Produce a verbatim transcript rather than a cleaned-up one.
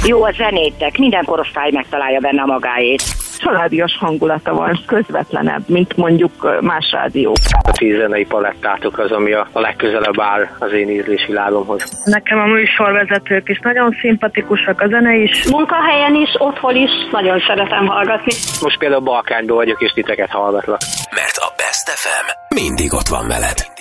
Jó a zenétek, minden korosztály megtalálja benne a magáét. Családias hangulata van, közvetlenebb, mint mondjuk más rádió. A ti zenei palettátok az, ami a legközelebb áll az én ízlésvilágomhoz. Nekem a műsorvezetők is nagyon szimpatikusak, a zene is. Munkahelyen is, otthon is nagyon szeretem hallgatni. Most például Balkányban vagyok, és titeket hallgatlak. Mert a Best ef em mindig ott van veled.